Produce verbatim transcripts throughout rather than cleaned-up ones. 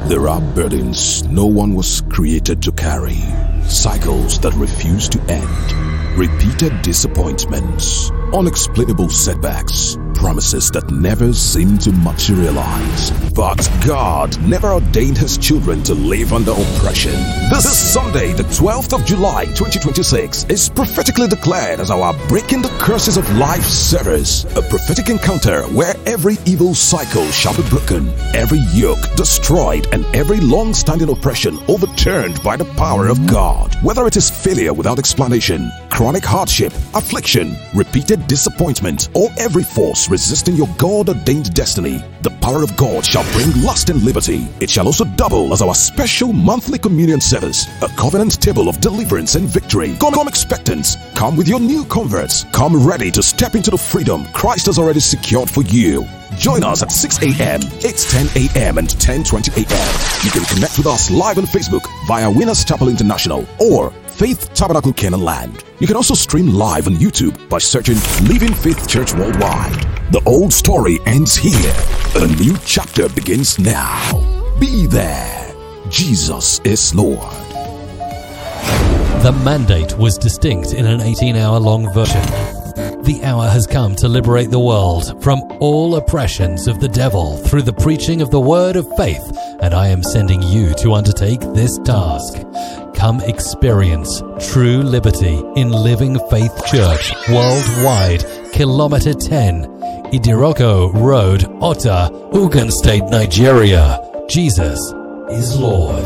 There are burdens no one was created to carry, cycles that refuse to end, repeated disappointments, unexplainable setbacks, promises that never seem to materialize. But God never ordained His children to live under oppression. This is Sunday, the twelfth of July, twenty twenty-six, is prophetically declared as our Breaking the Curses of Life service, a prophetic encounter where every evil cycle shall be broken, every yoke destroyed, and every long-standing oppression overturned by the power of God. Whether it is failure without explanation, chronic hardship, affliction, repeated disappointment, or every force resisting your God-ordained destiny, the power of God shall bring lasting liberty. It shall also double as our special monthly communion service, a covenant table of deliverance and victory. Come, come expectant. Come with your new converts. Come ready to step into the freedom Christ has already secured for you. Join us at six a.m., eight ten a.m. and ten twenty a.m. You can connect with us live on Facebook via Winners Chapel International or Faith Tabernacle Canaan Land. You can also stream live on YouTube by searching Living Faith Church Worldwide. The old story ends here. A new chapter begins now. Be there. Jesus is Lord. The mandate was distinct in an eighteen-hour long version. The hour has come to liberate the world from all oppressions of the devil through the preaching of the word of faith, and I am sending you to undertake this task. Come experience true liberty in Living Faith Church Worldwide, Kilometer ten, Idiroko Road, Ota, Ogun State, Nigeria. Jesus is Lord.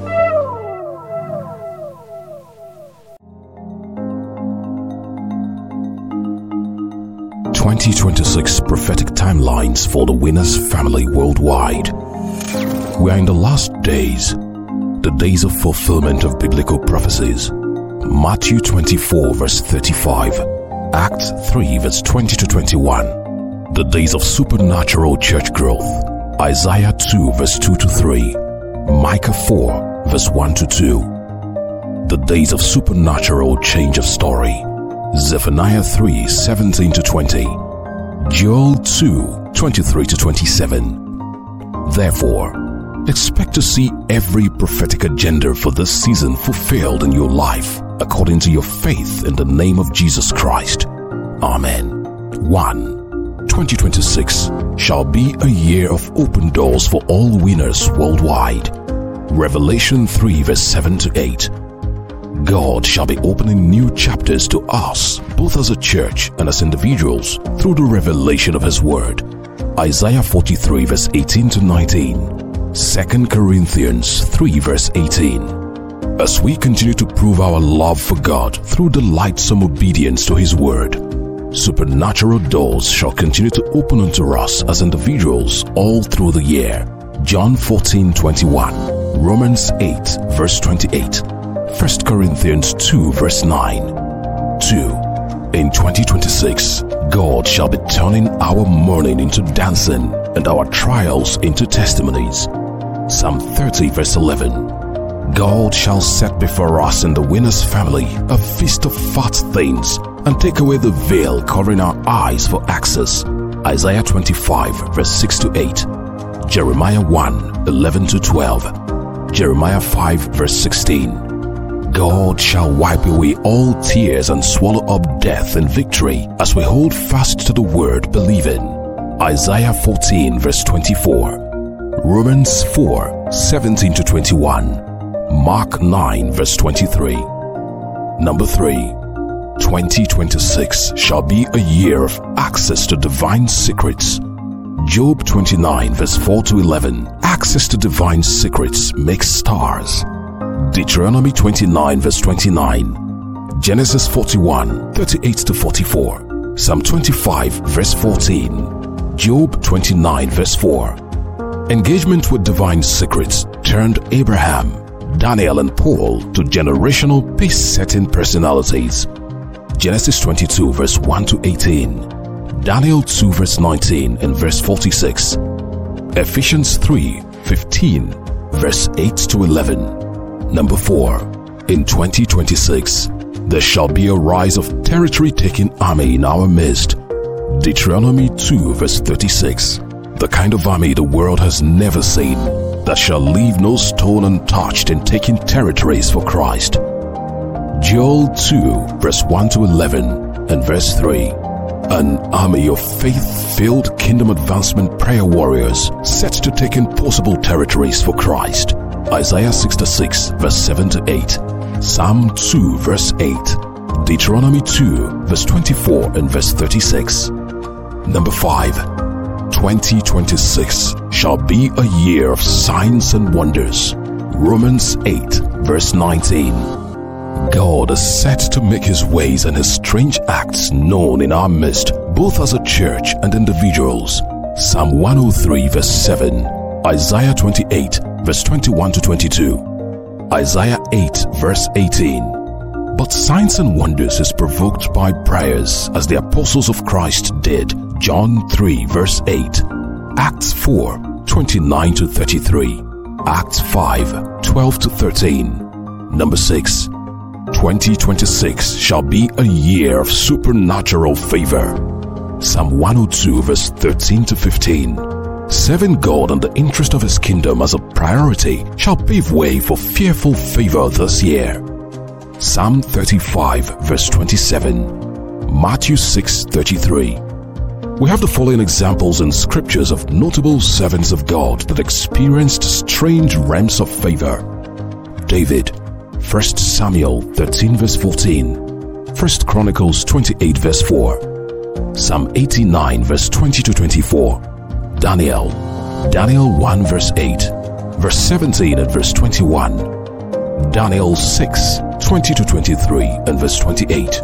twenty twenty-six prophetic timelines for the Winners family worldwide. We are in the last days, the days of fulfillment of biblical prophecies. Matthew twenty-four verse thirty-five, Acts three verse twenty to twenty-one. The days of supernatural church growth. Isaiah two verse two to three, Micah four verse one to two. The days of supernatural change of story. Zephaniah three seventeen to twenty, Joel two twenty-three to twenty-seven. Therefore, expect to see every prophetic agenda for this season fulfilled in your life according to your faith in the name of Jesus Christ. Amen. one. twenty twenty-six shall be a year of open doors for all winners worldwide. Revelation three verse seven to eight. God shall be opening new chapters to us, both as a church and as individuals, through the revelation of His Word. Isaiah forty-three verse eighteen to nineteen. Second Corinthians three verse eighteen. As we continue to prove our love for God through delightsome obedience to His Word, supernatural doors shall continue to open unto us as individuals all through the year. John fourteen twenty-one, Romans eight verse twenty-eight. First Corinthians two verse nine. two. In twenty twenty-six, God shall be turning our mourning into dancing and our trials into testimonies. Psalm thirty verse eleven. God shall set before us in the Winners family a feast of fat things and take away the veil covering our eyes for access. Isaiah twenty-five verse six to eight. Jeremiah one eleven to twelve. Jeremiah five verse sixteen. God shall wipe away all tears and swallow up death in victory as we hold fast to the word believing. Isaiah fourteen verse twenty-four. Romans four seventeen to twenty-one. Mark nine verse twenty-three. Number three. twenty twenty-six shall be a year of access to divine secrets. Job twenty-nine verse four to eleven. Access to divine secrets makes stars. Deuteronomy twenty-nine verse twenty-nine. Genesis forty-one thirty-eight to forty-four. Psalm twenty-five verse fourteen. Job twenty-nine verse four. Engagement with divine secrets turned Abraham, Daniel and Paul to generational pace-setting personalities. Genesis twenty-two verse one to eighteen. Daniel two verse nineteen and verse forty-six. Ephesians three fifteen verse eight to eleven. Number four. In twenty twenty-six, there shall be a rise of territory-taking army in our midst. Deuteronomy two verse thirty-six. The kind of army the world has never seen. that shall leave no stone untouched in taking territories for Christ. Joel two, verse one to eleven and verse three. An army of faith-filled kingdom advancement prayer warriors set to take impossible territories for Christ. Isaiah sixty-six, verse seven to eight. Psalm two, verse eight. Deuteronomy two, verse twenty-four and verse thirty-six. Number five. twenty twenty-six shall be a year of signs and wonders. Romans eight, verse nineteen. God is set to make his ways and his strange acts known in our midst, both as a church and individuals. Psalm one oh three, verse seven. Isaiah twenty-eight, verse twenty-one to twenty-two. Isaiah eight, verse eighteen. But signs and wonders is provoked by prayers, as the apostles of Christ did. John three, verse eight. Acts four, twenty-nine to thirty-three. Acts five, twelve to thirteen. Number six. twenty twenty-six shall be a year of supernatural favor. Psalm one oh two, verse thirteen to fifteen. Serving God and the interest of his kingdom as a priority shall pave way for fearful favor this year. Psalm thirty-five, verse twenty-seven. Matthew six, thirty-three. We have the following examples in scriptures of notable servants of God that experienced strange realms of favor. David, First Samuel thirteen, verse fourteen. First Chronicles twenty-eight, verse four. Psalm eighty-nine, verse twenty to twenty-four. Daniel, Daniel one, verse eight. Verse seventeen and verse twenty-one. Daniel six, twenty to twenty-three and verse twenty-eight.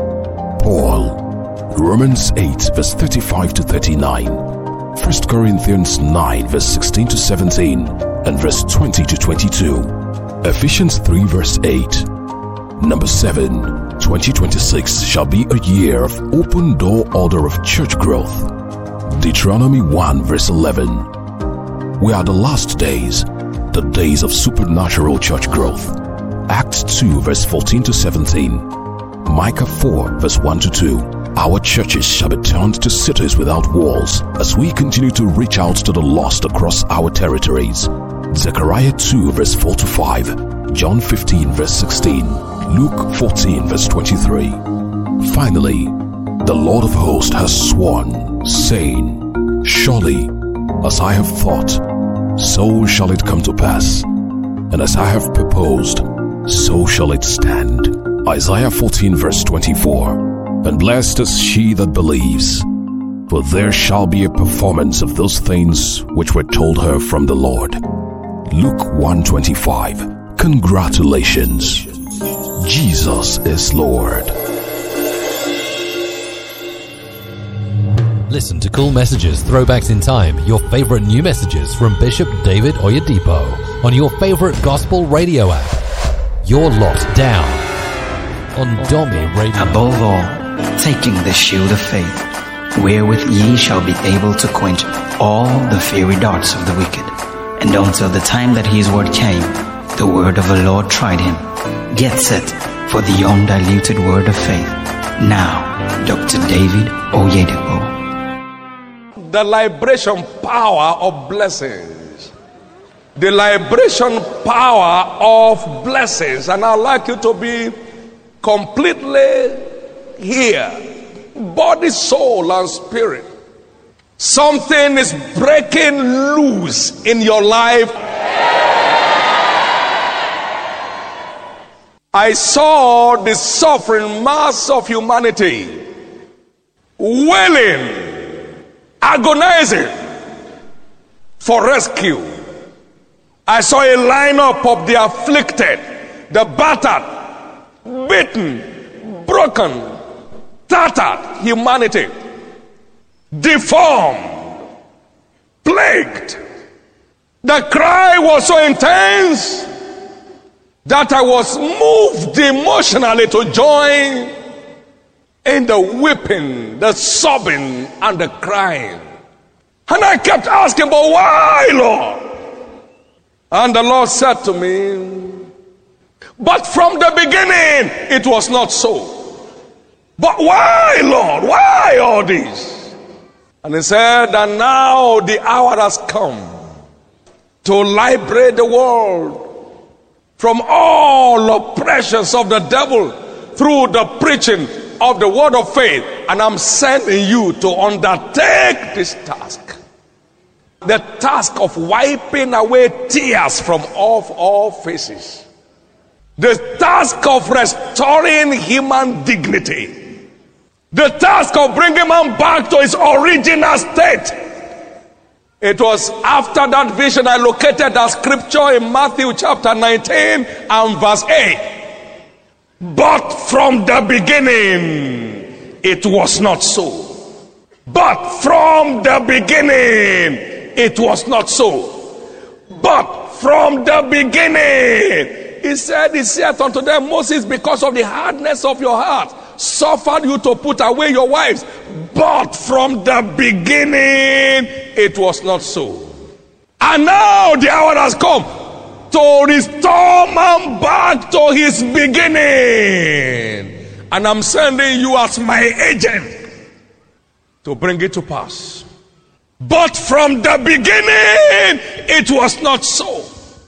Paul, Romans eight, verse thirty-five to thirty-nine. First Corinthians nine, verse sixteen to seventeen and verse twenty to twenty-two. Ephesians three, verse eight. Number seven. twenty twenty-six shall be a year of open door order of church growth. Deuteronomy one, verse eleven. We are the last days, the days of supernatural church growth. Acts two, verse fourteen to seventeen. Micah four, verse one to two. Our churches shall be turned to cities without walls as we continue to reach out to the lost across our territories. Zechariah two, verse four to five. John fifteen, verse sixteen. Luke fourteen, verse twenty-three. Finally, the Lord of hosts has sworn, saying, surely, as I have thought, so shall it come to pass, and as I have proposed, so shall it stand. Isaiah fourteen, verse twenty-four. And blessed is she that believes, for there shall be a performance of those things which were told her from the Lord. Luke one twenty-five. Congratulations. Jesus is Lord. Listen to Cool Messages, Throwbacks in Time, your favorite new messages from Bishop David Oyedepo on your favorite gospel radio app. You're locked down on Domi Radio. Above all, taking the shield of faith, wherewith ye shall be able to quench all the fiery darts of the wicked. And until the time that his word came, the word of the Lord tried him. Get set for the undiluted word of faith. Now, Doctor David Oyedepo. The liberation power of blessings. The liberation power of blessings. And I'd like you to be completely here. Body, soul, and spirit. Something is breaking loose in your life. I saw the suffering mass of humanity wailing, agonizing for rescue. I saw a lineup of the afflicted, the battered, beaten, broken, tattered humanity, deformed, plagued. The cry was so intense that I was moved emotionally to join in the weeping, the sobbing, and the crying. And I kept asking, but why, Lord? And the Lord said to me, but from the beginning it was not so. But why, Lord? Why all this? And he said, and now the hour has come to liberate the world from all oppressions of the devil through the preaching of the word of faith. And I'm sending you to undertake this task. The task of wiping away tears from off all faces. The task of restoring human dignity. The task of bringing man back to his original state. It was after that vision I located that scripture in Matthew chapter nineteen and verse eight. But from the beginning, it was not so. But from the beginning, it was not so. But from the beginning, he said, he said unto them, Moses, because of the hardness of your heart, suffered you to put away your wives. But from the beginning, it was not so. And now the hour has come to restore man back to his beginning. And I'm sending you as my agent to bring it to pass. But from the beginning, it was not so.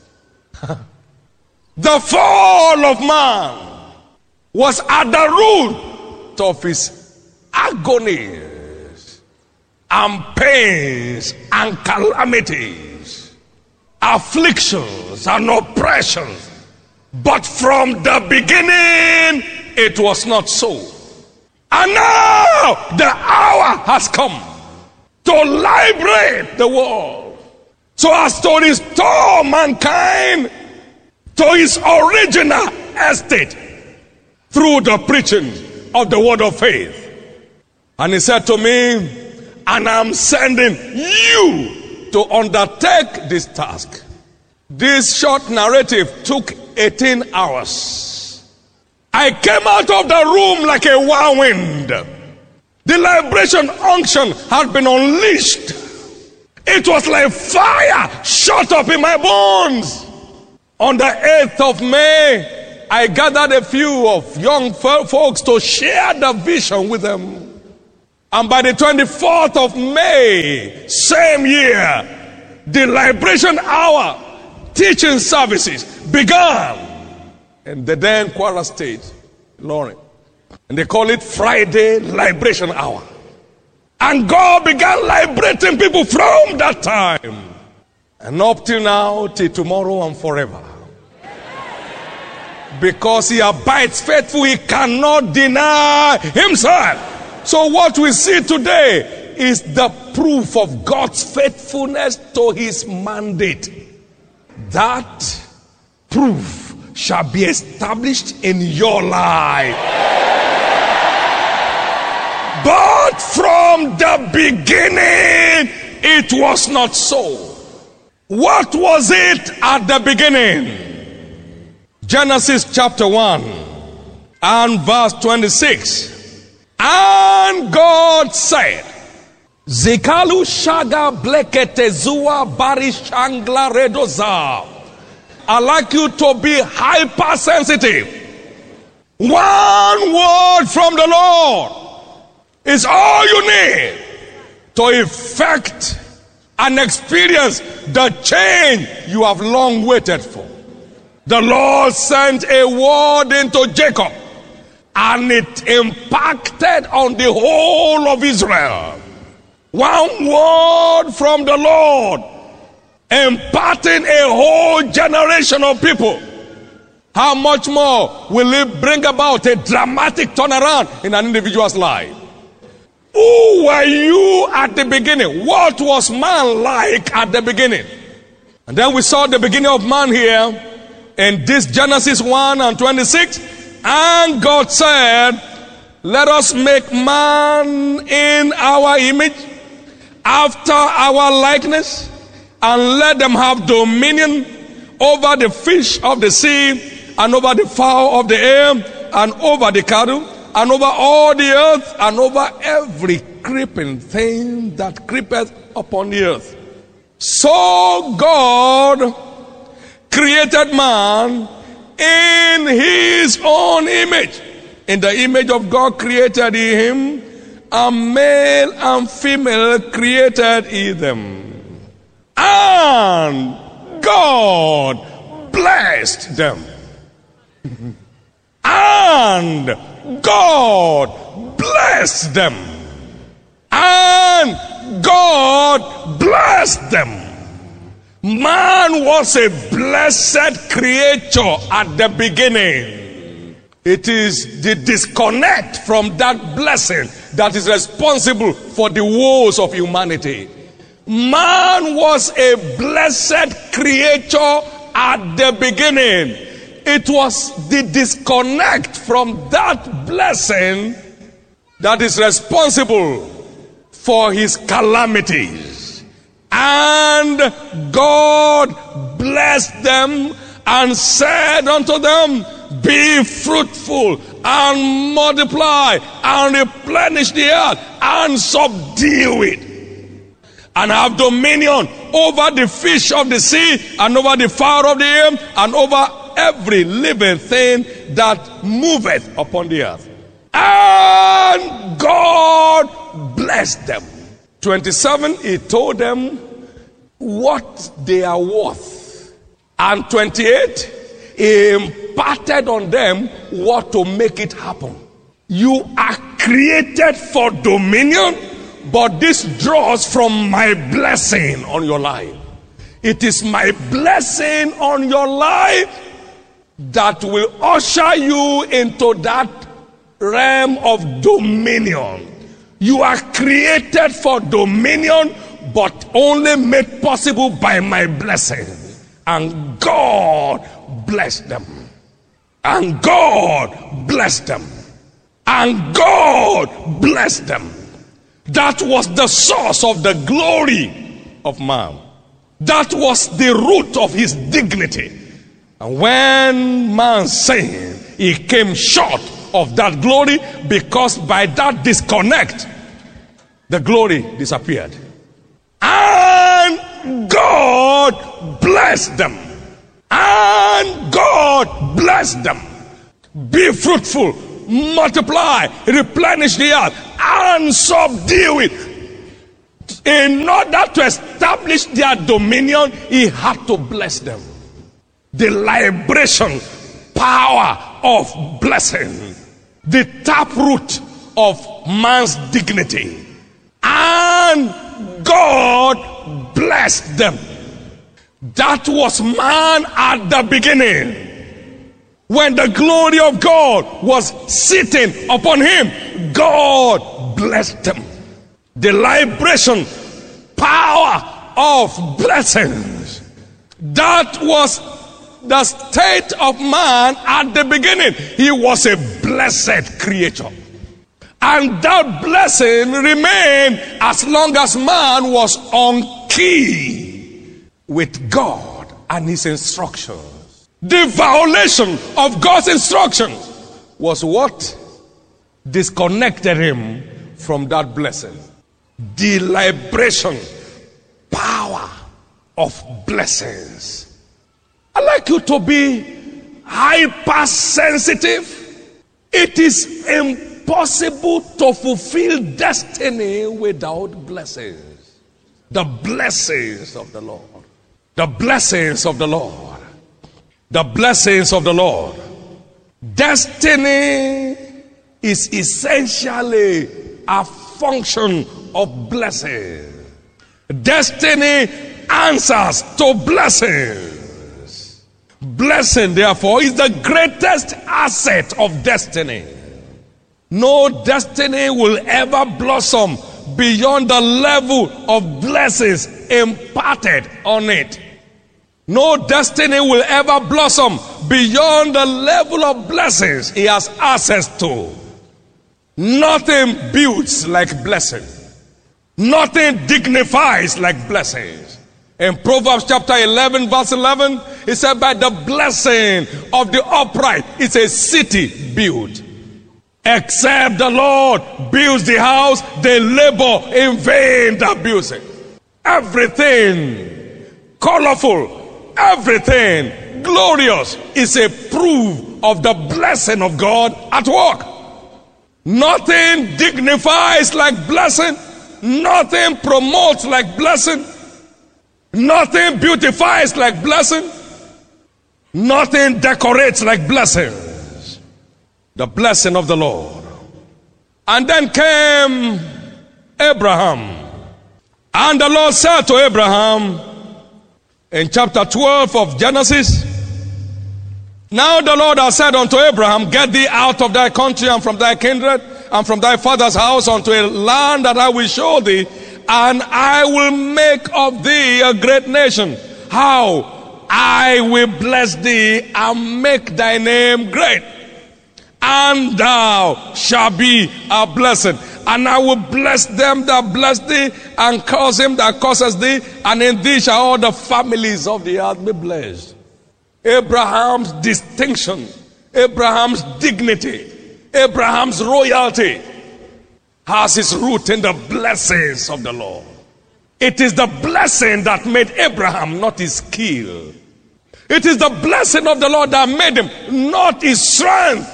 The fall of man was at the root of his agonies and pains and calamities, afflictions and oppressions. But from the beginning, it was not so. And now the hour has come to liberate the world, so as to restore mankind to his original estate through the preaching of the word of faith. And he said to me, and I'm sending you to undertake this task. This short narrative took eighteen hours. I came out of the room like a whirlwind. The liberation unction had been unleashed. It was like fire shot up in my bones. On the eighth of May, I gathered a few of young folks to share the vision with them. And by the twenty-fourth of May, same year, the liberation hour teaching services began in the then Kwara State, Lorraine. And they call it Friday Liberation Hour. And God began liberating people from that time. And up till now, till tomorrow and forever. Because he abides faithful, he cannot deny himself. So what we see today is the proof of God's faithfulness to his mandate. That proof shall be established in your life. But from the beginning, it was not so. What was it at the beginning? Genesis chapter one and verse twenty-six. And God said, Zikalu shaga bleketezua barishangla redoza. I like you to be hypersensitive. One word from the Lord is all you need to effect and experience the change you have long waited for. The Lord sent a word into Jacob, and it impacted on the whole of Israel. One word from the Lord, imparting a whole generation of people. How much more will it bring about a dramatic turnaround in an individual's life? Who were you at the beginning? What was man like at the beginning? And then we saw the beginning of man here in this Genesis one and twenty-six. And God said, let us make man in our image, after our likeness, and let them have dominion over the fish of the sea, and over the fowl of the air, and over the cattle, and over all the earth, and over every creeping thing that creepeth upon the earth. So God created man in his own image. In the image of God created he him, and male and female created he them. And blessed them. And God blessed them. And God blessed them. Man was a blessed creature at the beginning. It is the disconnect from that blessing that is responsible for the woes of humanity. Man was a blessed creature at the beginning. It was the disconnect from that blessing that is responsible for his calamities. And God blessed them and said unto them, be fruitful and multiply and replenish the earth and subdue it, and have dominion over the fish of the sea and over the fowl of the air and over every living thing that moveth upon the earth. And God blessed them. twenty-seven, he told them what they are worth. And twenty-eight, he imparted on them what to make it happen. You are created for dominion, but this draws from my blessing on your life. It is my blessing on your life that will usher you into that realm of dominion. You are created for dominion, but only made possible by my blessing. And God blessed them. And God blessed them. And God blessed them. That was the source of the glory of man. That was the root of his dignity. And when man sinned, he came short of that glory, because by that disconnect, the glory disappeared. And God blessed them. And God blessed them. Be fruitful, multiply, replenish the earth, and subdue it. In order to establish their dominion, he had to bless them. The liberation power of blessing, the taproot of man's dignity. And God blessed them. That was man at the beginning. When the glory of God was sitting upon him, God blessed them. The liberation power of blessings. That was the state of man at the beginning. He was a blessed creature. And that blessing remained as long as man was on key with God and his instructions. The violation of God's instructions was what disconnected him from that blessing. The liberation power of blessings. I'd like you to be hypersensitive. It is impossible to fulfill destiny without blessings. The blessings of the Lord. The blessings of the Lord. The blessings of the Lord. Destiny is essentially a function of blessing. Destiny answers to blessings. Blessing, therefore, is the greatest asset of destiny. No destiny will ever blossom beyond the level of blessings imparted on it. No destiny will ever blossom beyond the level of blessings he has access to. Nothing builds like blessing. Nothing dignifies like blessings. In Proverbs chapter eleven verse eleven, it said, by the blessing of the upright is a city built. Except the Lord builds the house, they labor in vain that builds it. Everything colorful, everything glorious is a proof of the blessing of God at work. Nothing dignifies like blessing. Nothing promotes like blessing. Nothing beautifies like blessing. Nothing decorates like blessings. The blessing of the Lord. And then came Abraham. And the Lord said to Abraham in chapter twelve of Genesis, now the Lord has said unto Abraham, get thee out of thy country and from thy kindred and from thy father's house unto a land that I will show thee, and I will make of thee a great nation. How? I will bless thee and make thy name great, and thou shalt be a blessing. And I will bless them that bless thee, and curse him that curses thee, and in thee shall all the families of the earth be blessed. Abraham's distinction, Abraham's dignity, Abraham's royalty has its root in the blessings of the Lord. It is the blessing that made Abraham, not his skill. It is the blessing of the Lord that made him, not his strength.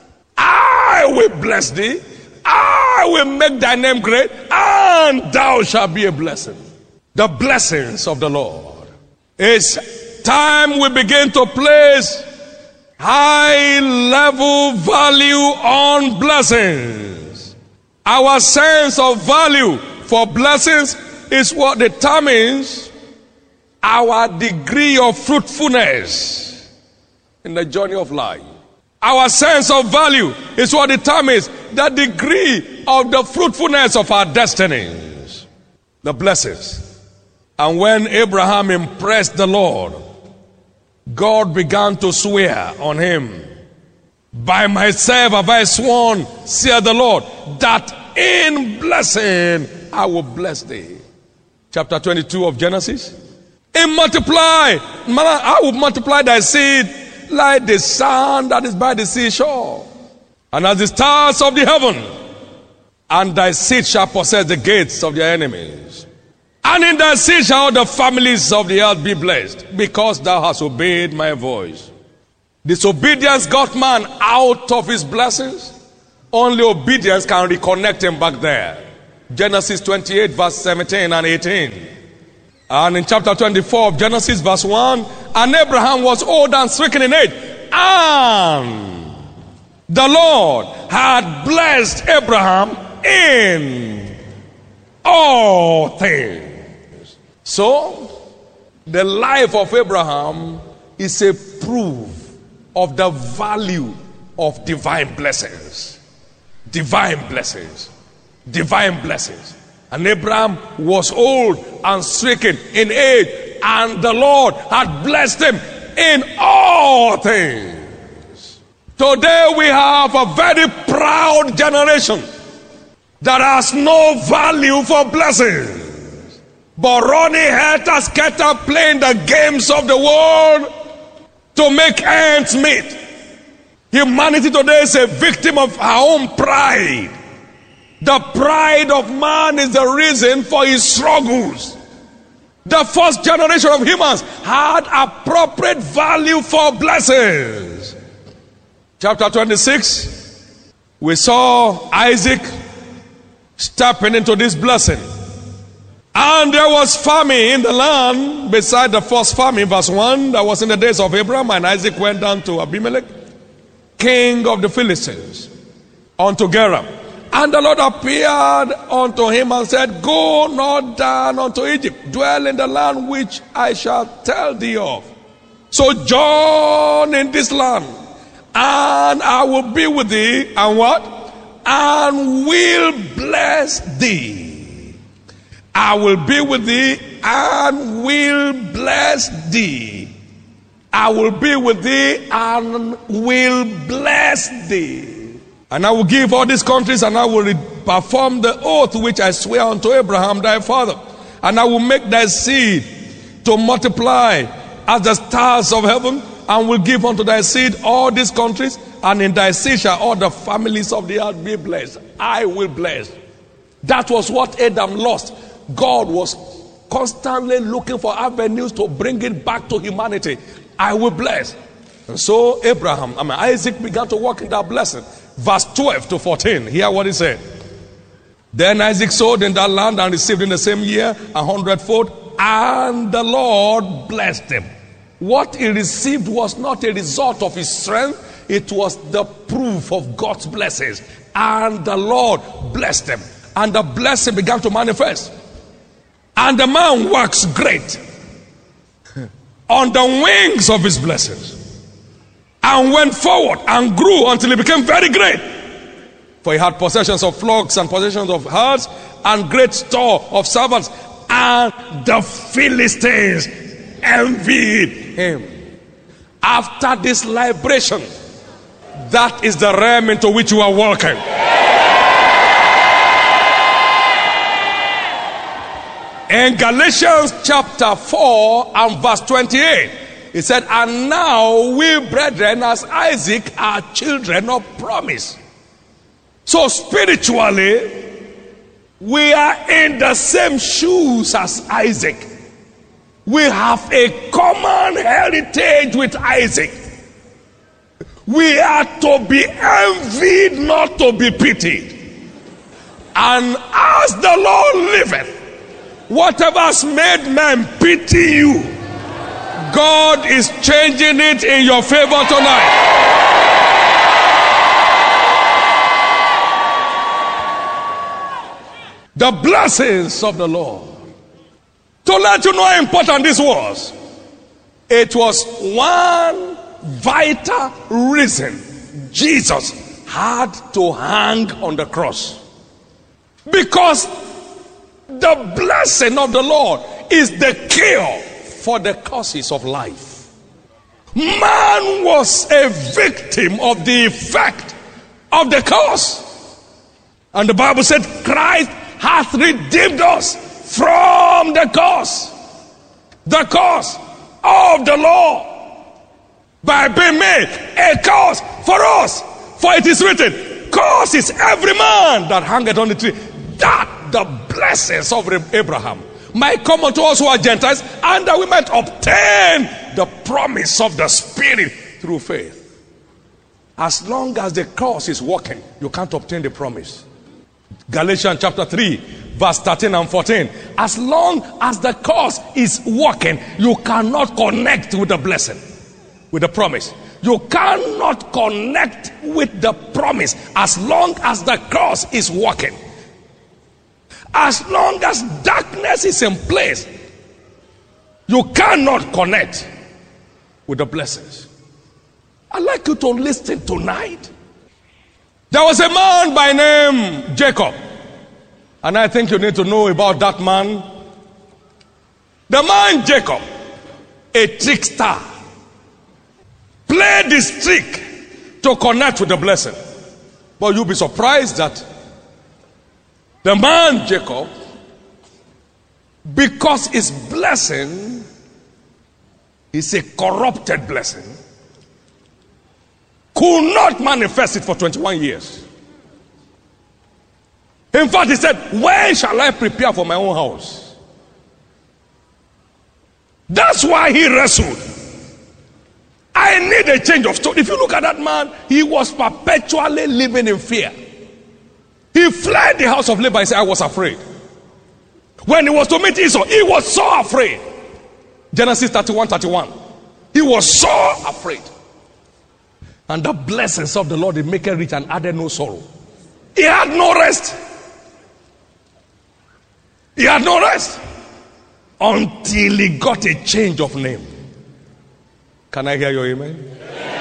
I will bless thee, I will make thy name great, and thou shalt be a blessing. The blessings of the Lord. It's time we begin to place high level value on blessings. Our sense of value for blessings is what determines our degree of fruitfulness in the journey of life. Our sense of value is what determines the degree of the fruitfulness of our destinies, the blessings. And when Abraham impressed the Lord, God began to swear on him, by myself have I sworn, saith the Lord, that in blessing I will bless thee. Chapter twenty-two of Genesis. In multiply, I will multiply thy seed like the sand that is by the seashore, and as the stars of the heaven, and thy seed shall possess the gates of their enemies. And in thy seed shall all the families of the earth be blessed, because thou hast obeyed my voice. Disobedience got man out of his blessings. Only obedience can reconnect him back there. Genesis twenty-eight verse seventeen and eighteen. And in chapter twenty-four of Genesis verse one, and Abraham was old and stricken in age, and the Lord had blessed Abraham in all things. So, the life of Abraham is a proof of the value of divine blessings. Divine blessings. Divine blessings. And Abraham was old and stricken in age, and the Lord had blessed him in all things. Today we have a very proud generation that has no value for blessings, but running helter skelter playing the games of the world to make ends meet. Humanity today is a victim of her own pride. The pride of man is the reason for his struggles. The first generation of humans had appropriate value for blessings. Chapter twenty-six, we saw Isaac stepping into this blessing. And there was famine in the land beside the first famine, verse one, that was in the days of Abraham, and Isaac went down to Abimelech, king of the Philistines, unto Gerar. And the Lord appeared unto him and said, go not down unto Egypt, dwell in the land which I shall tell thee of. Sojourn in this land, and I will be with thee, and what? And will bless thee. I will be with thee, and will bless thee. I will be with thee, and will bless thee. And I will give all these countries, and I will perform the oath which I swear unto Abraham thy father. And I will make thy seed to multiply as the stars of heaven, and will give unto thy seed all these countries, and in thy seed shall all the families of the earth be blessed. I will bless. That was what Adam lost. God was constantly looking for avenues to bring it back to humanity. I will bless. And so Abraham, I mean Isaac began to walk in that blessing. Verse twelve to fourteen, hear what he said. Then Isaac sowed in that land and received in the same year a hundredfold, and the Lord blessed him. What he received was not a result of his strength, it was the proof of God's blessings. And the Lord blessed them, and the blessing began to manifest. And the man works great on the wings of his blessings, and went forward and grew until he became very great. For he had possessions of flocks and possessions of herds and great store of servants. And the Philistines envied him. After this liberation, that is the realm into which you are walking. In Galatians chapter four and verse twenty-eight, it said, and now we brethren as Isaac are children of promise. So spiritually, we are in the same shoes as Isaac. We have a common heritage with Isaac. We are to be envied, not to be pitied. And as the Lord liveth, whatever has made men pity you, God is changing it in your favor tonight. The blessings of the Lord. To let you know how important this was, it was one vital reason Jesus had to hang on the cross. Because the blessing of the Lord is the cure for the causes of life. Man was a victim of the effect of the cause. And the Bible said Christ hath redeemed us from the cause. The cause of the law. By being made a cause for us. For it is written, cause is every man that hangeth on the tree. That the blessings of Abraham might come unto us who are Gentiles, and that we might obtain the promise of the Spirit through faith. As long as the cause is working, you can't obtain the promise. Galatians chapter three, verse thirteen and fourteen. As long as the cause is working, you cannot connect with the blessing, with the promise. You cannot connect with the promise as long as the cause is working. As long as darkness is in place, you cannot connect with the blessings. I'd like you to listen tonight. There was a man by name Jacob. And I think you need to know about that man. The man Jacob, a trickster, played this trick to connect with the blessing. But you'll be surprised that the man Jacob, because his blessing is a corrupted blessing, could not manifest it for twenty-one years. In fact, he said, when shall I prepare for my own house? That's why he wrestled. I need a change of story. If you look at that man, he was perpetually living in fear. He fled the house of Laban and said, I was afraid. When he was to meet Esau, he was so afraid. Genesis thirty-one, thirty-one. He was so afraid. And the blessings of the Lord did make him rich and added no sorrow. He had no rest. He had no rest until he got a change of name. Can I hear your amen?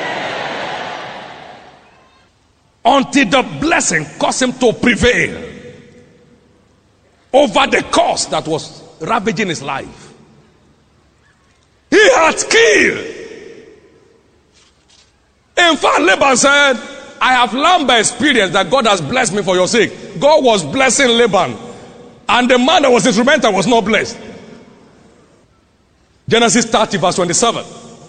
Until the blessing caused him to prevail over the cause that was ravaging his life. He had skill. In fact, Laban said, I have learned by experience that God has blessed me for your sake. God was blessing Laban, and the man that was instrumental was not blessed. Genesis thirty verse twenty-seven.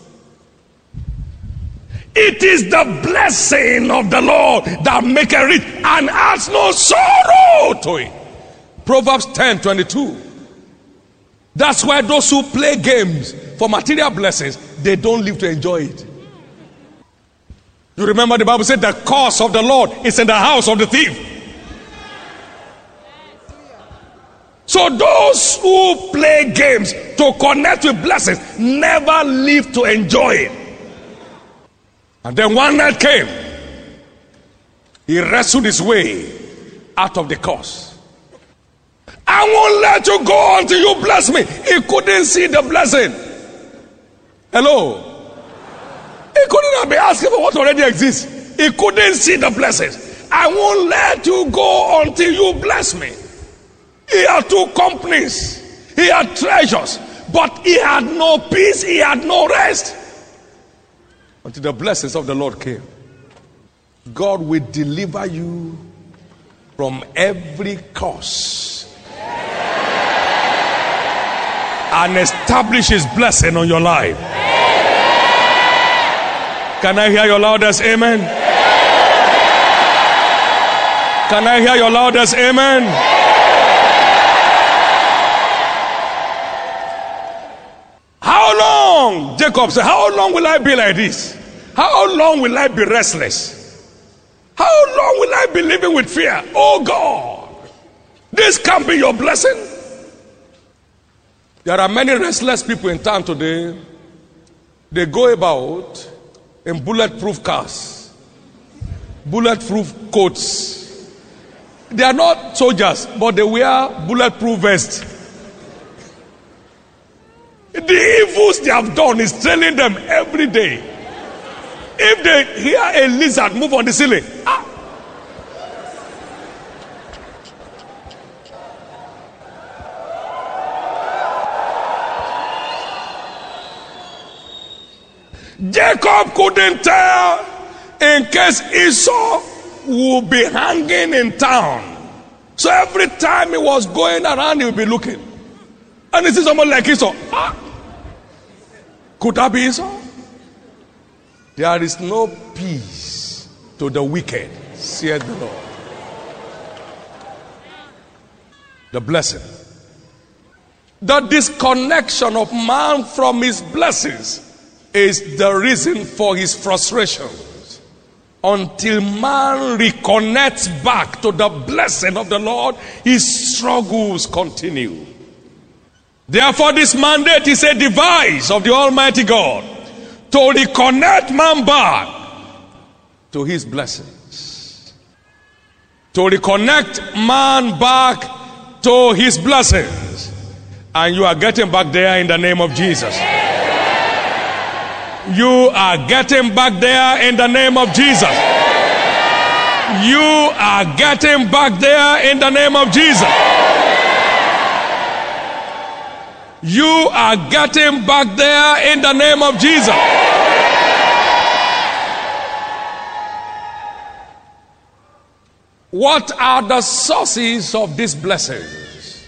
It is the blessing of the Lord that maketh rich and adds no sorrow to it. Proverbs ten twenty-two. That's why those who play games for material blessings, they don't live to enjoy it. You remember the Bible said the curse of the Lord is in the house of the thief. So those who play games to connect with blessings never live to enjoy it. And then one night came. He wrestled his way out of the curse. I won't let you go until you bless me. He couldn't see the blessing. Hello? He couldn't have been asking for what already exists. He couldn't see the blessings. I won't let you go until you bless me. He had two companies. He had treasures. But he had no peace. He had no rest. Until the blessings of the Lord came. God will deliver you from every curse and establish his blessing on your life. Can I hear your loudest amen? Can I hear your loudest amen? How long? Jacob said, how long will I be like this? How long will I be restless? How long will I be living with fear? Oh God, this can't be your blessing. There are many restless people in town today. They go about in bulletproof cars, bulletproof coats. They are not soldiers, but they wear bulletproof vests. The evils they have done is trailing them every day. If they hear a lizard move on the ceiling, ah. Jacob couldn't tell in case Esau would be hanging in town. So every time he was going around, he would be looking. And he sees someone like Esau. Ah. Could that be Esau? There is no peace to the wicked, saith the Lord. The blessing. The disconnection of man from his blessings is the reason for his frustrations. Until man reconnects back to the blessing of the Lord, his struggles continue. Therefore, this mandate is a device of the Almighty God to reconnect man back to his blessings. To reconnect man back to his blessings. And you are getting back there in the name of Jesus. You are getting back there in the name of Jesus. You are getting back there in the name of Jesus. You are getting back there in the name of Jesus. What are the sources of these blessings?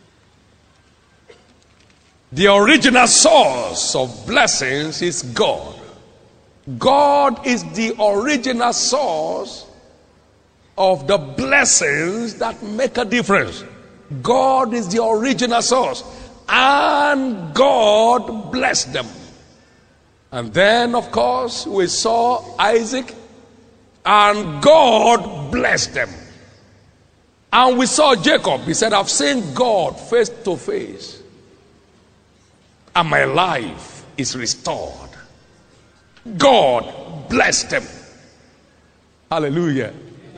The original source of blessings is God. God is the original source of the blessings that make a difference. God is the original source. And God blessed them. And then, of course, we saw Isaac, and God blessed them. And we saw Jacob. He said, I've seen God face to face, and my life is restored. God blessed them. Hallelujah.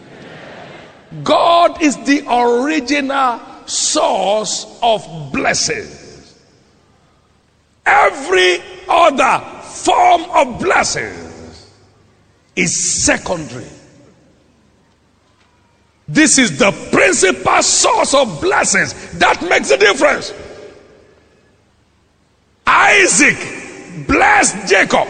God is the original source of blessings. Every other form of blessings is secondary. This is the principal source of blessings that makes a difference. Isaac blessed Jacob,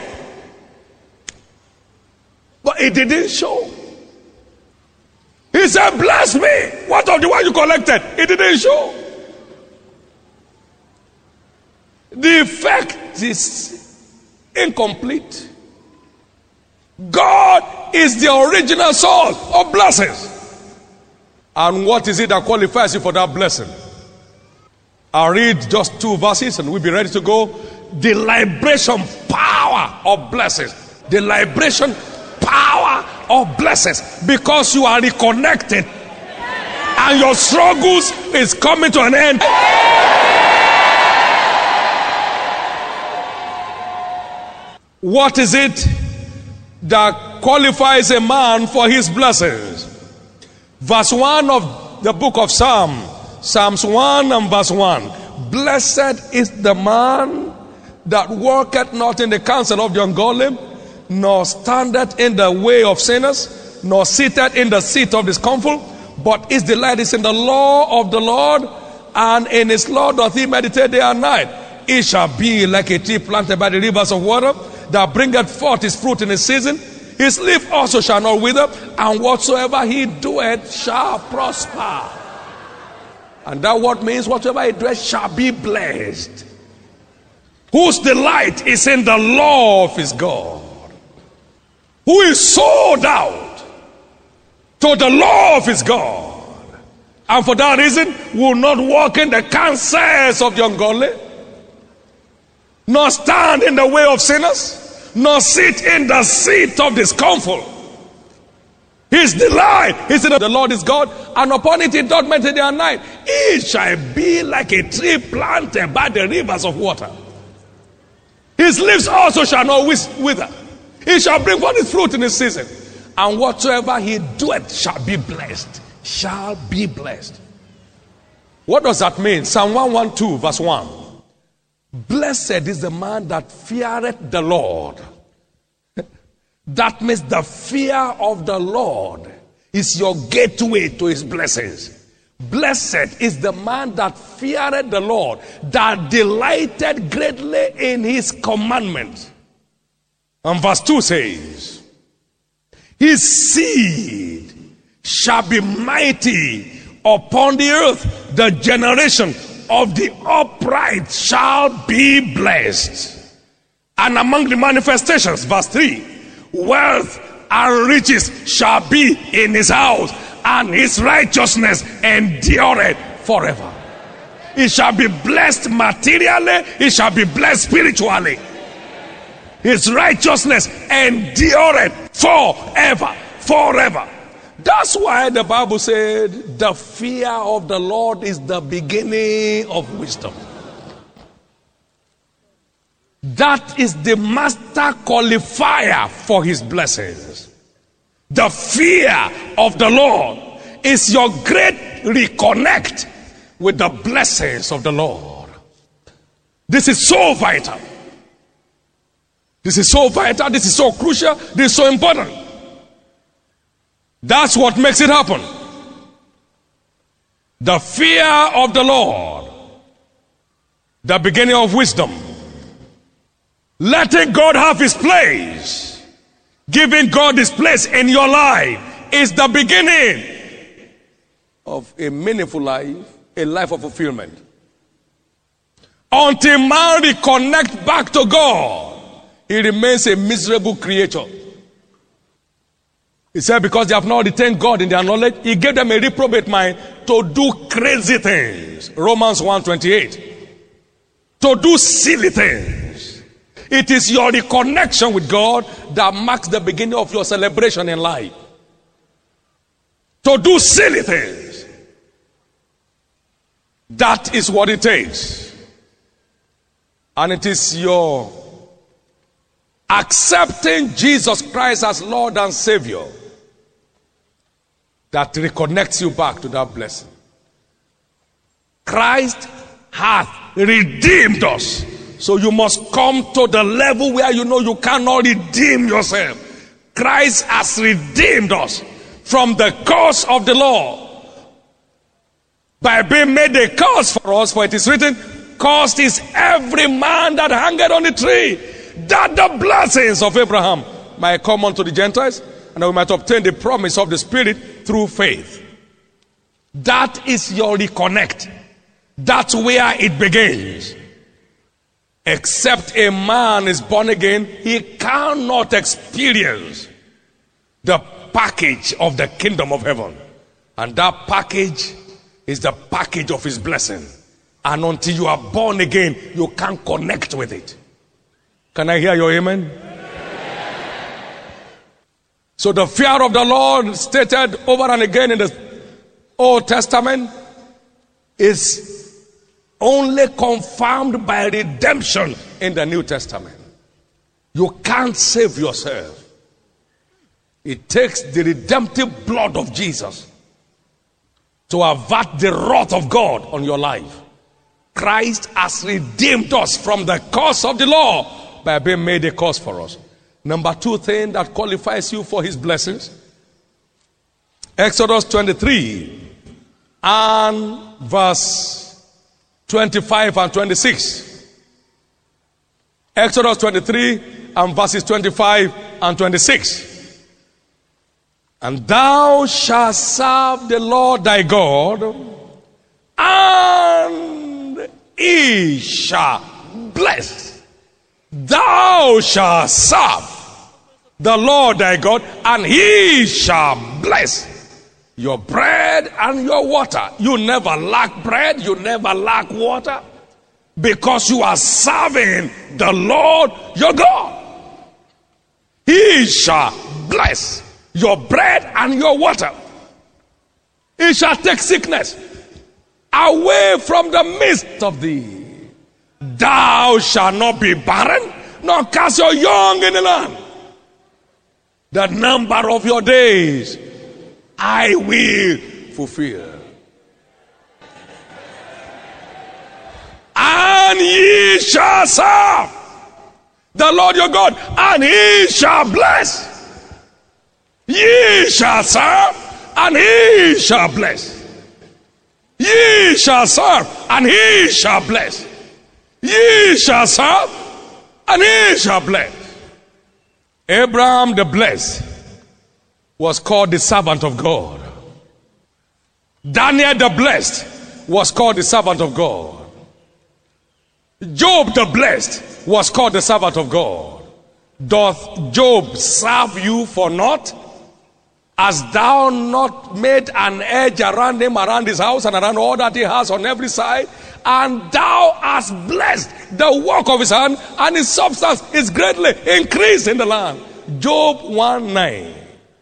but it didn't show. He said, bless me. What of the one you collected? It didn't show. The effect is incomplete. God is the original source of blessings. And what is it that qualifies you for that blessing? I'll read just two verses and we'll be ready to go. The liberation power of blessings. The liberation power of blessings. Because you are reconnected and your struggles is coming to an end. What is it that qualifies a man for his blessings? Verse one of the book of Psalm, Psalms one and verse one. Blessed is the man that walketh not in the counsel of the ungodly, nor standeth in the way of sinners, nor sitteth in the seat of the scornful, but his delight is in the law of the Lord, and in his law doth he meditate day and night. He shall be like a tree planted by the rivers of water, that bringeth forth his fruit in his season. His leaf also shall not wither, and whatsoever he doeth shall prosper. And that word means whatsoever he doeth shall be blessed. Whose delight is in the law of his God. Who is sold out to the law of his God. And for that reason will not walk in the counsels of the ungodly, nor stand in the way of sinners, nor sit in the seat of the scornful. His delight is in the Lord is God, and upon it he doth meditate day and night. He shall be like a tree planted by the rivers of water. His leaves also shall not wither. He shall bring forth his fruit in his season. And whatsoever he doeth shall be blessed. Shall be blessed. What does that mean? Psalm one twelve verse one. Blessed is the man that feareth the Lord. That means the fear of the Lord is your gateway to his blessings. Blessed is the man that feareth the Lord, that delighted greatly in his commandments. And verse two says, his seed shall be mighty upon the earth. The generation of the upright shall be blessed. And among the manifestations, verse three, wealth and riches shall be in his house, and his righteousness endureth forever. He shall be blessed materially, he shall be blessed spiritually. His righteousness endureth forever, forever. That's why the Bible said the fear of the Lord is the beginning of wisdom. That is the master qualifier for his blessings. The fear of the Lord is your great reconnect with the blessings of the Lord. This is so vital. This is so vital. This is so crucial. This is so important. That's what makes it happen. The fear of the Lord, the beginning of wisdom. Letting God have his place, giving God his place in your life is the beginning of a meaningful life, a life of fulfillment. Until man reconnect back to God, he remains a miserable creature. He said because they have not retained God in their knowledge, he gave them a reprobate mind to do crazy things. Romans one twenty-eight. To do silly things. It is your reconnection with God that marks the beginning of your celebration in life. To do silly things. That is what it takes. And it is your accepting Jesus Christ as Lord and Savior that reconnects you back to that blessing. Christ hath redeemed us. So you must come to the level where you know you cannot redeem yourself. Christ has redeemed us from the curse of the law by being made a curse for us. For it is written, cursed is every man that hangeth on the tree, that the blessings of Abraham might come unto the Gentiles, and that we might obtain the promise of the Spirit through faith. That is your reconnect. That's where it begins. Except a man is born again, he cannot experience the package of the kingdom of heaven. And that package is the package of his blessing. And until you are born again, you can't connect with it. Can I hear your amen? So the fear of the Lord stated over and again in the Old Testament is only confirmed by redemption in the New Testament. You can't save yourself. It takes the redemptive blood of Jesus to avert the wrath of God on your life. Christ has redeemed us from the curse of the law by being made a curse for us. Number two thing that qualifies you for his blessings, Exodus twenty-three and verse twenty-five and twenty-six. Exodus twenty-three and verses twenty-five and twenty-six. And thou shalt serve the Lord thy God, and he shall bless. Thou shalt serve the Lord thy God, and he shall bless your bread and your water. You never lack bread, you never lack water, because you are serving the Lord your God. He shall bless your bread and your water. He shall take sickness away from the midst of thee. Thou shalt not be barren, nor cast your young in the land. The number of your days I will fulfill. And ye shall serve the Lord your God, and he shall bless. Ye shall serve, and he shall bless. Ye shall serve, and he shall bless. Ye shall serve, and he shall bless. Abraham the blessed was called the servant of God. Daniel the blessed was called the servant of God. Job the blessed was called the servant of God. Doth Job serve you for naught? Hast thou not made an edge around him, around his house, and around all that he has on every side? And thou hast blessed the work of his hand, and his substance is greatly increased in the land. Job one nine.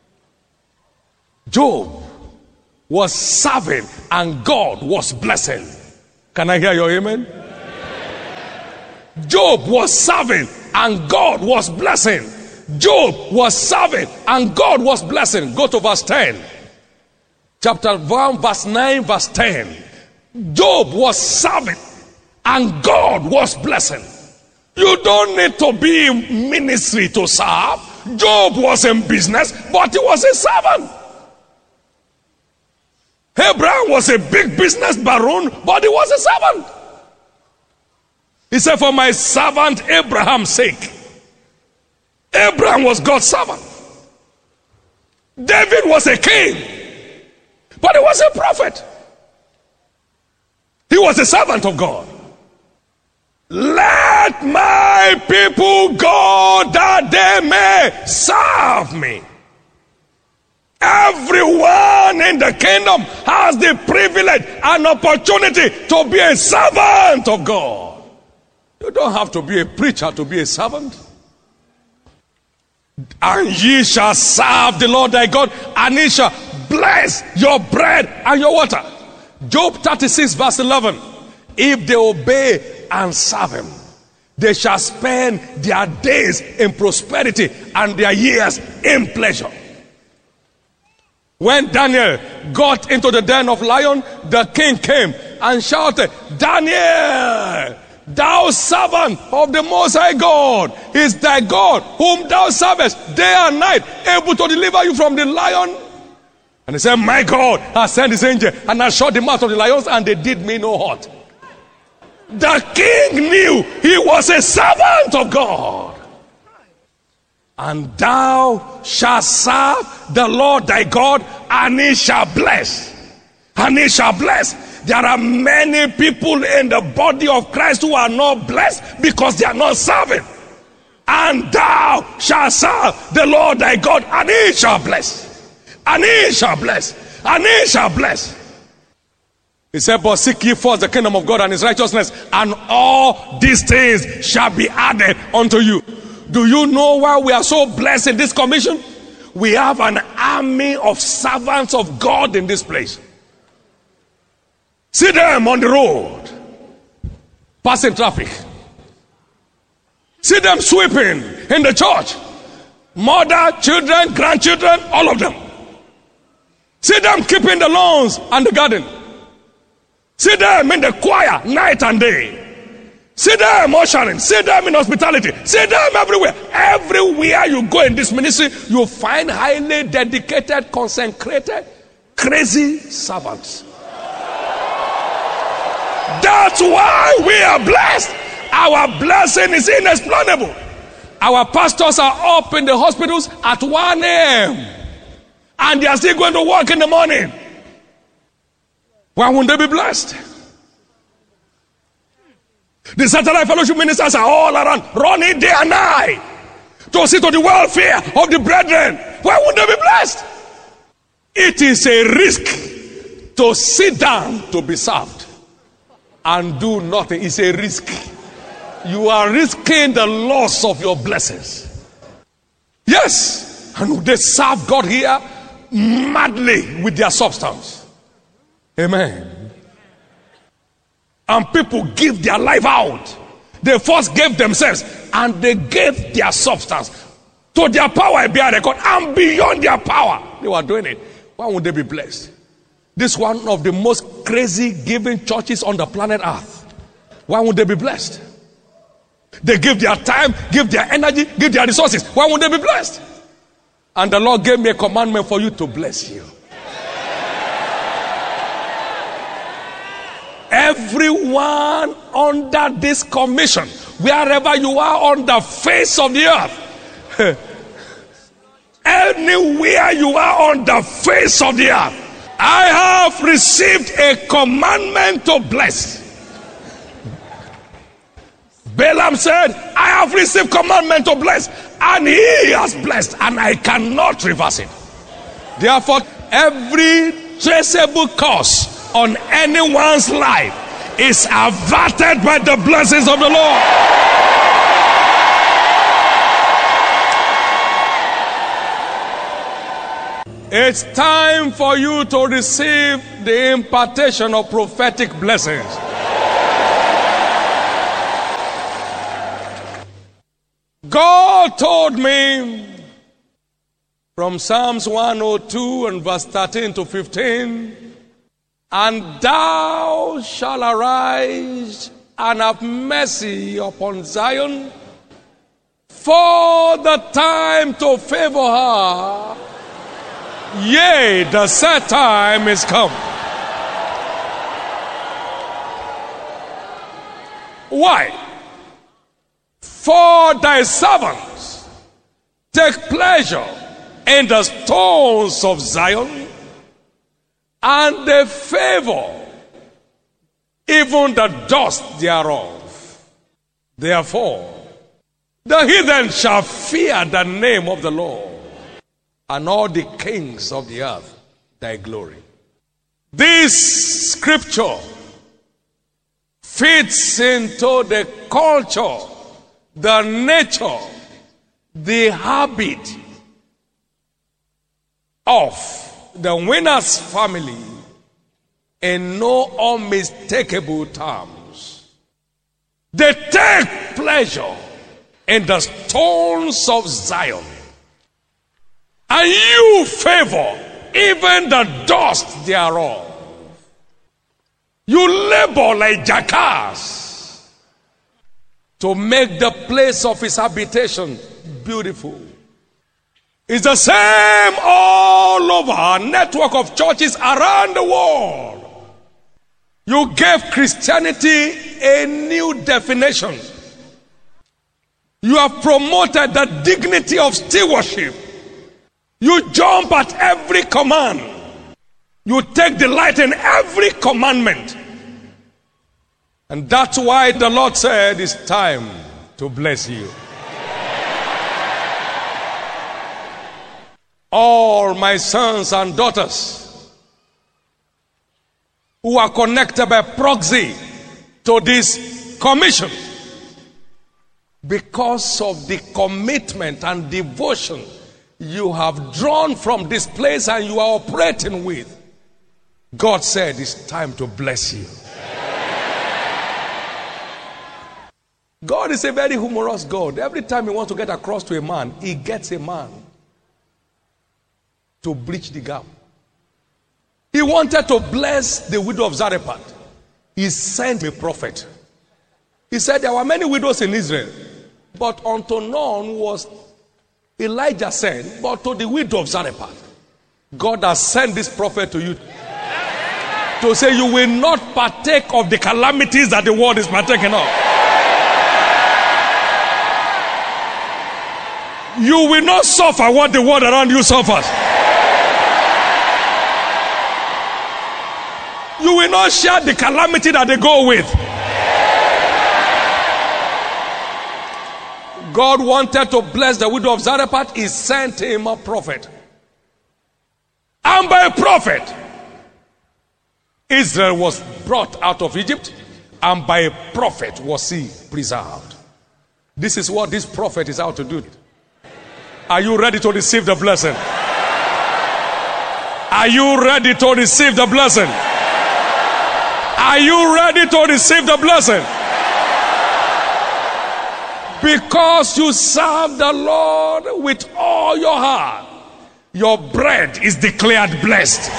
Job was serving, and God was blessing. Can I hear your amen? Job was serving, and God was blessing. Job was serving, and God was blessing. Go to verse ten. Chapter one, verse nine, verse ten. Job was serving, and God was blessing. You don't need to be in ministry to serve. Job was in business, but he was a servant. Abraham was a big business baron, but he was a servant. He said, for my servant Abraham's sake. Abraham was God's servant. David was a king, but he was a prophet. He was a servant of God. Let my people go that they may serve me. Everyone in the kingdom has the privilege and opportunity to be a servant of God. You don't have to be a preacher to be a servant. And ye shall serve the Lord thy God, and he shall bless your bread and your water. Job thirty-six verse eleven. If they obey and serve him, they shall spend their days in prosperity and their years in pleasure. When Daniel got into the den of lion, the king came and shouted, Daniel, thou servant of the Most High God, is thy God whom thou servest day and night, able to deliver you from the lion? And he said, my God has sent his angel and has shut the mouth of the lions, and they did me no hurt. The king knew he was a servant of God. And thou shalt serve the Lord thy God, and he shall bless. And he shall bless. There are many people in the body of Christ who are not blessed because they are not serving. And thou shalt serve the Lord thy God, and he shall bless. And he shall bless. And he shall bless. He said, but seek ye first the kingdom of God and his righteousness, and all these things shall be added unto you. Do you know why we are so blessed in this commission? We have an army of servants of God in this place. See them on the road, passing traffic. See them sweeping in the church. Mother, children, grandchildren, all of them. See them keeping the lawns and the garden. See them in the choir night and day. See them ushering. See them in hospitality. See them everywhere. Everywhere you go in this ministry, you find highly dedicated, consecrated, crazy servants. That's why we are blessed. Our blessing is inexplainable. Our pastors are up in the hospitals at one a.m. and they are still going to work in the morning. Why won't they be blessed? The satellite fellowship ministers are all around, running day and night to see to the welfare of the brethren. Why won't they be blessed? It is a risk to sit down to be served and do nothing. It's a risk. You are risking the loss of your blessings. Yes, and they serve God here madly with their substance. Amen. And people give their life out. They first gave themselves and they gave their substance to their power and beyond their power. They were doing it. Why would they be blessed? This is one of the most crazy giving churches on the planet Earth. Why would they be blessed? They give their time, give their energy, give their resources. Why would they be blessed? And the Lord gave me a commandment for you to bless you. Everyone under this commission, wherever you are on the face of the earth, anywhere you are on the face of the earth, I have received a commandment to bless. Balaam said, I have received commandment to bless, and he has blessed, and I cannot reverse it. Therefore, every traceable curse on anyone's life is averted by the blessings of the Lord. It's time for you to receive the impartation of prophetic blessings. God told me from Psalms one oh two and verse thirteen to fifteen, and thou shalt arise and have mercy upon Zion, for the time to favor her, yea, the set time is come. Why? For thy servants take pleasure in the stones of Zion, and they favor even the dust thereof. Therefore, the heathen shall fear the name of the Lord, and all the kings of the earth thy glory. This scripture fits into the culture, the nature, the habit of the Winners family in no unmistakable terms. They take pleasure in the stones of Zion, and you favor even the dust thereof. You labor like jackass to make the place of his habitation beautiful. It's the same all over our network of churches around the world. You gave Christianity a new definition. You have promoted the dignity of stewardship. You jump at every command. You take delight in every commandment. And that's why the Lord said it's time to bless you. All my sons and daughters who are connected by proxy to this commission, because of the commitment and devotion you have drawn from this place and you are operating with, God said it's time to bless you. God is a very humorous God. Every time he wants to get across to a man, he gets a man to bridge the gap. He wanted to bless the widow of Zarephath. He sent a prophet. He said there were many widows in Israel, but unto none was Elijah sent, but to the widow of Zarephath. God has sent this prophet to you to say you will not partake of the calamities that the world is partaking of. You will not suffer what the world around you suffers. You will not share the calamity that they go with. God wanted to bless the widow of Zarephath. He sent him a prophet. And by a prophet, Israel was brought out of Egypt. And by a prophet was he preserved. This is what this prophet is out to do. Are you ready to receive the blessing? Are you ready to receive the blessing? Are you ready to receive the blessing? Because you serve the Lord with all your heart, your bread is declared blessed.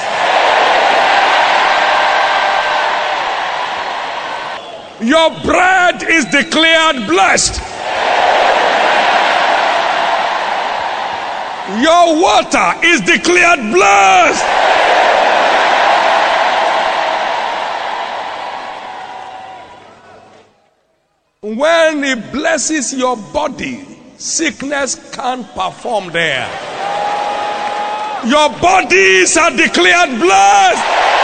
Your bread is declared blessed. Your water is declared blessed. When he blesses your body, sickness can't perform there. Your bodies are declared blessed.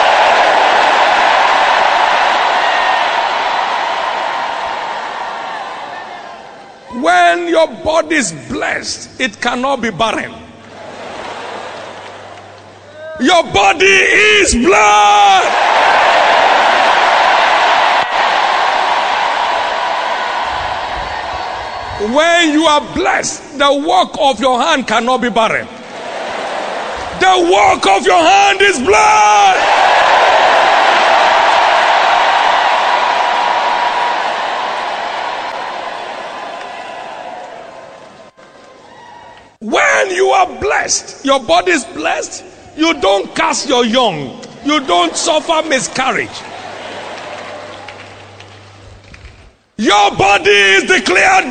When your body is blessed, it cannot be barren. Your body is blessed. When you are blessed, the work of your hand cannot be barren. The work of your hand is blessed. When you are blessed, your body is blessed, you don't cast your young, you don't suffer miscarriage. Your body is declared